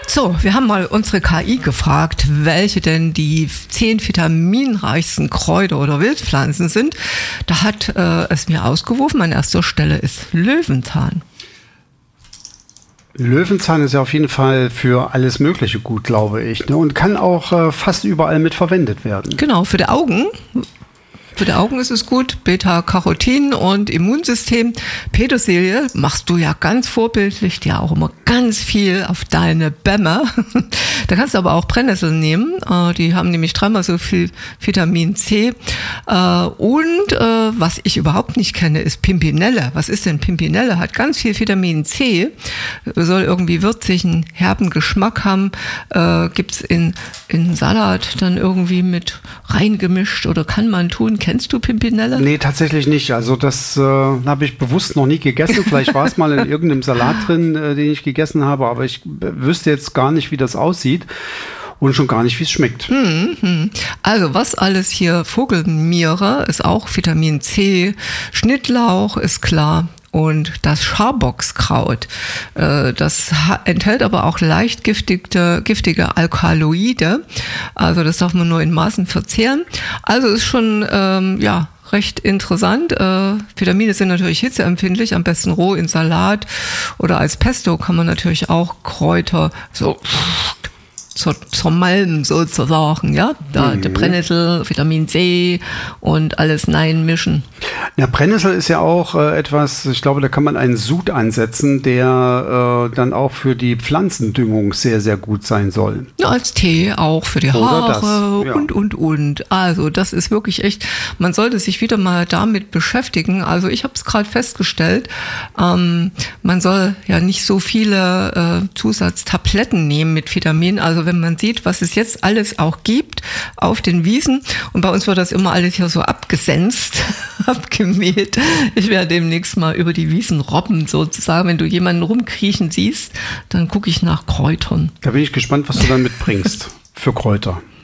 So, wir haben mal unsere KI gefragt, welche denn die 10 vitaminreichsten Kräuter oder Wildpflanzen sind. Da hat es mir ausgeworfen, an erster Stelle ist Löwenzahn. Löwenzahn ist ja auf jeden Fall für alles Mögliche gut, glaube ich. Ne? Und kann auch fast überall mit verwendet werden. Genau, für die Augen. Für die Augen ist es gut, Beta-Carotin und Immunsystem. Petersilie machst du ja ganz vorbildlich, dir auch immer ganz viel auf deine Bämme. Da kannst du aber auch Brennnesseln nehmen, die haben nämlich 3-mal so viel Vitamin C. Und was ich überhaupt nicht kenne, ist Pimpinelle. Was ist denn Pimpinelle? Hat ganz viel Vitamin C, soll irgendwie würzigen, herben Geschmack haben, gibt's in Salat dann irgendwie mit reingemischt oder kann man tun. Kennst du Pimpinelle? Nee, tatsächlich nicht. Also das habe ich bewusst noch nie gegessen. Vielleicht war es mal in irgendeinem Salat drin, den ich gegessen habe, aber ich wüsste jetzt gar nicht, wie das aussieht und schon gar nicht, wie es schmeckt. Also was alles hier, Vogelmiere ist auch Vitamin C, Schnittlauch ist klar. Und das Scharbockskraut, das enthält aber auch leicht giftige Alkaloide. Also das darf man nur in Maßen verzehren. Also ist schon, recht interessant. Vitamine sind natürlich hitzeempfindlich, am besten roh in Salat oder als Pesto kann man natürlich auch Kräuter so zur Malm sozusagen, ja, da der Brennnessel, Vitamin C und alles mischen. Ja, Brennnessel ist ja auch etwas, ich glaube, da kann man einen Sud ansetzen, der dann auch für die Pflanzendüngung sehr, sehr gut sein soll. Ja, als Tee auch für die Haare und. Also das ist wirklich echt, man sollte sich wieder mal damit beschäftigen. Also ich habe es gerade festgestellt, man soll ja nicht so viele Zusatztabletten nehmen mit Vitaminen. Also wenn man sieht, was es jetzt alles auch gibt auf den Wiesen und bei uns wird das immer alles hier so abgesenzt, abgemäht. Ich werde demnächst mal über die Wiesen robben sozusagen. Wenn du jemanden rumkriechen siehst, dann gucke ich nach Kräutern. Da bin ich gespannt, was du dann mitbringst für Kräuter.